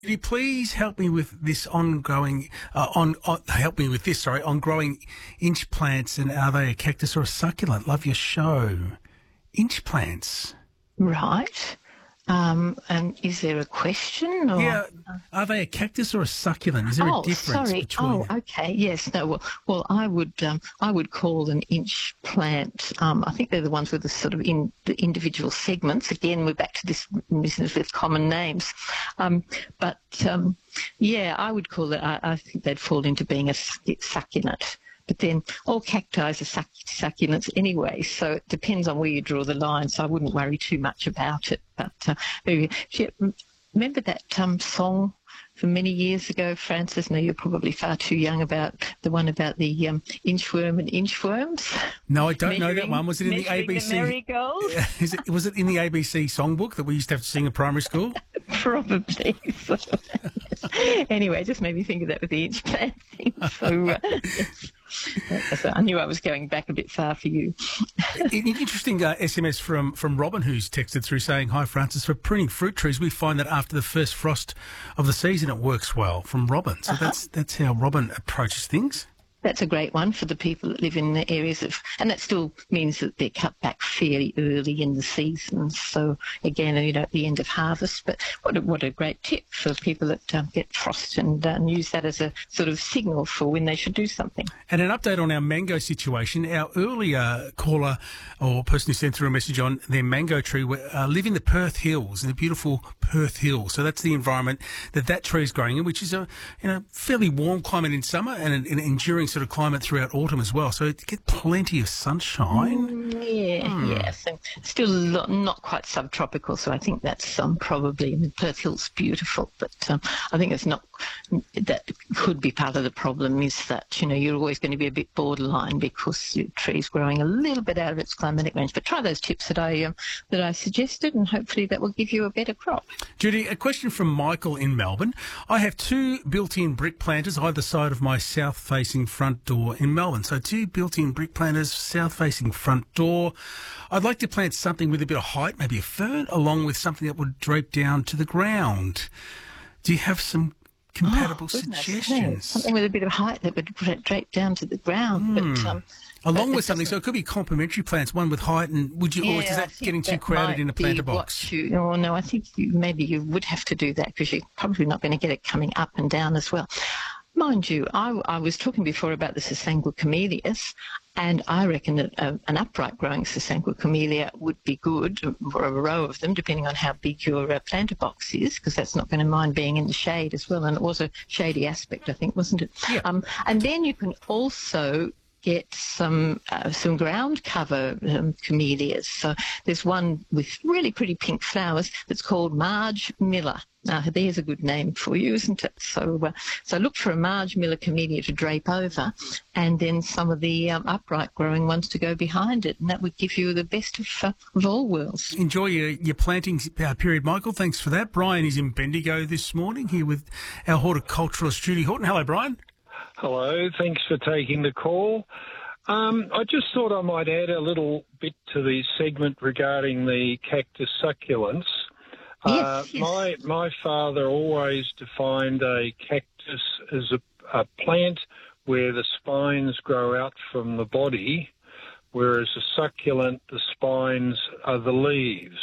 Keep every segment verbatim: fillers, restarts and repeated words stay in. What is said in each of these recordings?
Could you please help me with this ongoing, uh, on, on, help me with this, sorry, on growing inch plants, and are they a cactus or a succulent? Love your show. Inch plants. Right. Um, and is there a question? Or? Yeah. Are they a cactus or a succulent? Is there oh, a difference sorry. between? Oh, okay. Yes. No. Well, well, I would, um, I would call an inch plant. Um, I think they're the ones with the sort of in the individual segments. Again, we're back to this business with common names. Um, but um, yeah, I would call it. I, I think they'd fall into being a succulent. But then all cacti are succ succulents anyway, so it depends on where you draw the line, so I wouldn't worry too much about it. But uh, maybe, remember that um, song from many years ago, Francis? No, you're probably far too young, about the one about the um, inchworm and inchworms. No, I don't know that one. Was it in the A B C? The marigold? Is it, was it in the A B C songbook that we used to have to sing in primary school? Probably. Anyway, it just made me think of that with the inch plant thing. So, uh, yes. So I knew I was going back a bit far for you. Interesting uh, S M S from, from Robin, who's texted through saying, "Hi Francis, for pruning fruit trees, we find that after the first frost of the season it works well." From Robin. So uh-huh. that's that's how Robin approaches things. That's a great one for the people that live in the areas of, and that still means that they're cut back fairly early in the season. So again, you know, at the end of harvest. But what a, what a great tip for people that um, get frost, and, uh, and use that as a sort of signal for when they should do something. And an update on our mango situation. Our earlier caller or person who sent through a message on their mango tree uh, live in the Perth Hills, in the beautiful Perth Hills. So that's the environment that that tree is growing in, which is a you know fairly warm climate in summer and an, an enduring sort of climate throughout autumn as well, so it get plenty of sunshine. Mm, yeah, mm. yes, and still not quite subtropical, so I think that's um, probably, I mean, Perth Hill's beautiful, but um, I think it's not, that could be part of the problem, is that, you know, you're always going to be a bit borderline because your tree's growing a little bit out of its climatic range. But try those tips that I um, that I suggested, and hopefully that will give you a better crop. Judy, a question from Michael in Melbourne. I have two built-in brick planters either side of my south-facing front door in Melbourne. So two built-in brick planters, south-facing front door. I'd like to plant something with a bit of height, maybe a fern, along with something that would drape down to the ground. Do you have some compatible oh, suggestions? Something with a bit of height that would drape down to the ground. Mm. But, um, along with something, so it could be complementary plants, one with height, and would you, yeah, or is that getting too crowded in a planter box? You, oh, no, I think you, maybe you would have to do that because you're probably not going to get it coming up and down as well. Mind you, I, I was talking before about the Sesangua camellias, and I reckon that uh, an upright growing Sesangua camellia would be good for a row of them, depending on how big your uh, planter box is, because that's not going to mind being in the shade as well. And it was a shady aspect, I think, wasn't it? Yeah. Um, and then you can also get some uh, some ground cover um, camellias. So there's one with really pretty pink flowers that's called Marge Miller. Now, there's a good name for you, isn't it? So uh, so look for a Marge Miller camellia to drape over, and then some of the um, upright growing ones to go behind it, and that would give you the best of, uh, of all worlds. Enjoy your, your planting period, Michael. Thanks for that. Brian is in Bendigo this morning here with our horticulturalist, Judy Horton. Hello, Brian. Hello, thanks for taking the call. Um, I just thought I might add a little bit to the segment regarding the cactus succulents. Yes, uh, yes. My my father always defined a cactus as a, a plant where the spines grow out from the body, whereas a succulent, the spines are the leaves.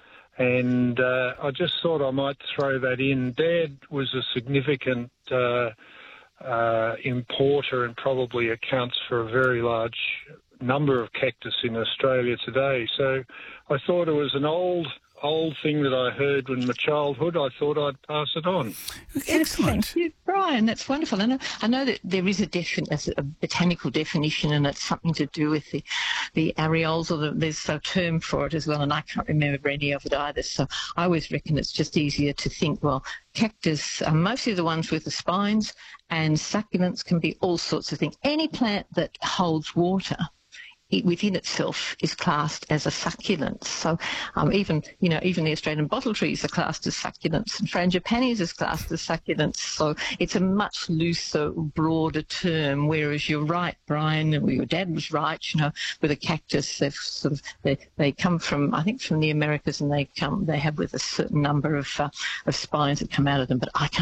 And uh, I just thought I might throw that in. Dad was a significant Uh, Uh, importer and probably accounts for a very large number of cactus in Australia today. So I thought it was an old, old thing that I heard in my childhood. I thought I'd pass it on. Excellent. Thank you, Brian. That's wonderful. I know, I know that there is a, defin- a botanical definition, and it's something to do with the, the areoles, or the, there's a term for it as well, and I can't remember any of it either. So I always reckon it's just easier to think, well, cactus are mostly the ones with the spines, and succulents can be all sorts of things. Any plant that holds water it within itself is classed as a succulent. So um, even, you know, even the Australian bottle trees are classed as succulents, and Frangipanis is classed as succulents. So it's a much looser, broader term, whereas you're right, Brian, or your dad was right, you know, with a cactus, they've sort of, they, they come from, I think, from the Americas, and they come, they have with a certain number of, uh, of spines that come out of them, but I can't